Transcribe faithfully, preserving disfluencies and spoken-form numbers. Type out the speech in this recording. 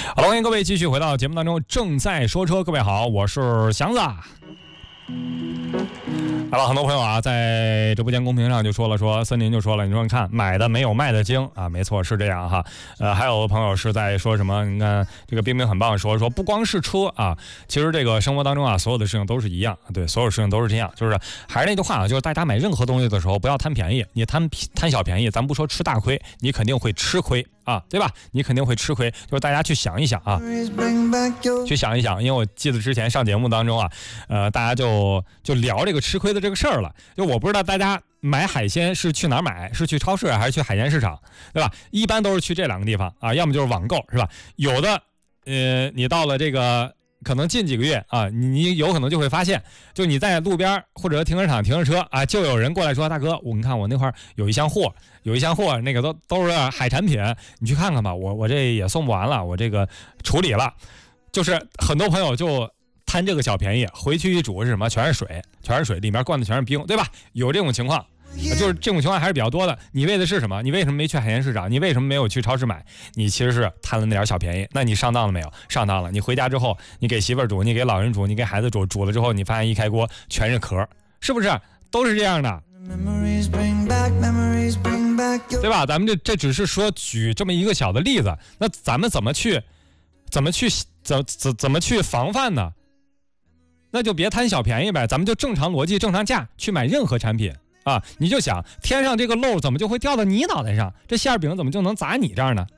好了，欢迎各位继续回到节目当中，正在说车。各位好，我是祥子。好了，很多朋友啊，在直播间公屏上就说了，说森林就说了，你说你看买的没有卖的精啊，没错是这样哈。呃，还有朋友是在说什么？你看这个冰冰很棒，说说不光是车啊，其实这个生活当中啊，所有的事情都是一样，对，所有事情都是这样，就是还是那句话啊，就是大家买任何东西的时候不要贪便宜，你贪贪小便宜，咱不说吃大亏，你肯定会吃亏啊，对吧？你肯定会吃亏，就是大家去想一想啊，去想一想，因为我记得之前上节目当中啊，呃，大家就就聊这个吃亏的这个事儿了。就我不知道大家买海鲜是去哪儿买，是去超市还是去海鲜市场，对吧？一般都是去这两个地方啊，要么就是网购，是吧？有的，呃，你到了这个可能近几个月啊，你有可能就会发现，就你在路边或者停车场停着车啊，就有人过来说，大哥，我你看我那块有一箱货，有一箱货，那个都都是海产品，你去看看吧，我我这也送不完了，我这个处理了，就是很多朋友就贪这个小便宜，回去一煮是什么？全是水，全是水，里面灌的全是冰，对吧？有这种情况，就是这种情况还是比较多的。你为的是什么？你为什么没去海鲜市场？你为什么没有去超市买？你其实是贪了那点小便宜。那你上当了没有？上当了。你回家之后，你给媳妇儿煮，你给老人煮，你给孩子煮，煮了之后，你发现一开锅全是壳，是不是？都是这样的，对吧？咱们这这只是说举这么一个小的例子，那咱们怎么去，怎么去，怎怎怎么去防范呢？那就别贪小便宜呗，咱们就正常逻辑、正常价去买任何产品啊！你就想，天上这个漏怎么就会掉到你脑袋上？这馅饼怎么就能砸你这儿呢？